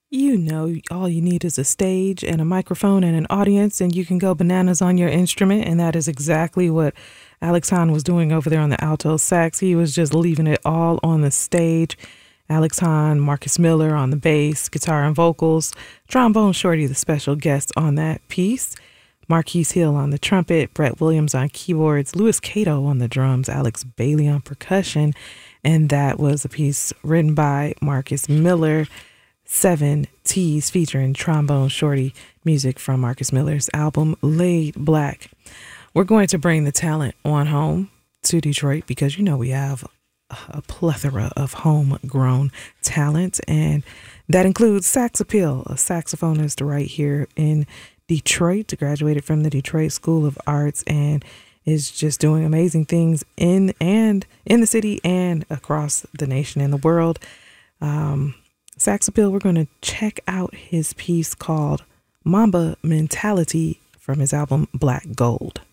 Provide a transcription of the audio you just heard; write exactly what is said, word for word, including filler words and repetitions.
You know, all you need is a stage and a microphone and an audience, and you can go bananas on your instrument. And that is exactly what Alex Hahn was doing over there on the alto sax. He was just leaving it all on the stage. Alex Hahn, Marcus Miller on the bass, guitar and vocals, Trombone Shorty, the special guest on that piece, Marquise Hill on the trumpet, Brett Williams on keyboards, Louis Cato on the drums, Alex Bailey on percussion. And that was a piece written by Marcus Miller, Seven T's, featuring Trombone Shorty, music from Marcus Miller's album Laid Black. We're going to bring the talent on home to Detroit because, you know, we have a plethora of homegrown talent, and that includes Sax Appeal, a saxophonist right here in Detroit, graduated from the Detroit School of Arts and is just doing amazing things in and in the city and across the nation and the world. Um, Sax Appeal, we're going to check out his piece called Mamba Mentality from his album Black Gold.